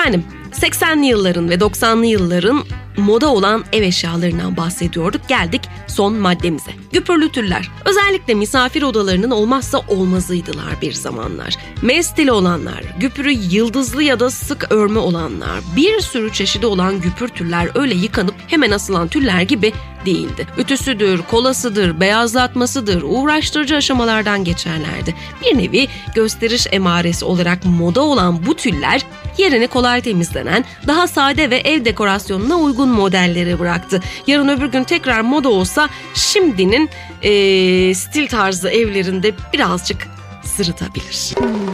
Efendim, 80'li yılların ve 90'lı yılların moda olan ev eşyalarından bahsediyorduk. Geldik son maddemize. Güpürlü tüller. Özellikle misafir odalarının olmazsa olmazıydılar bir zamanlar. Mestili olanlar, güpürü yıldızlı ya da sık örme olanlar, bir sürü çeşidi olan güpür tüller öyle yıkanıp hemen asılan tüller gibi değildi. Ütüsüdür, kolasıdır, beyazlatmasıdır, uğraştırıcı aşamalardan geçerlerdi. Bir nevi gösteriş emaresi olarak moda olan bu tüller yerini kolay temizlenen, daha sade ve ev dekorasyonuna uygun modelleri bıraktı. Yarın öbür gün tekrar moda olsa şimdinin stil tarzı evlerinde birazcık sırıtabilir.